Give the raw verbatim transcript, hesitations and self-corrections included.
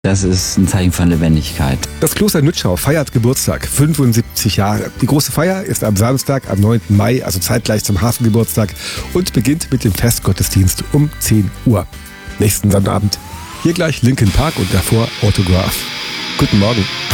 Das ist ein Zeichen von Lebendigkeit. Das Kloster Nützschau feiert Geburtstag, fünfundsiebzig Jahre. Die große Feier ist am Samstag, am neunten Mai, also zeitgleich zum Hafengeburtstag und beginnt mit dem Festgottesdienst um zehn Uhr. Nächsten Sonnabend hier gleich Linkin Park und davor Autograph. Guten Morgen.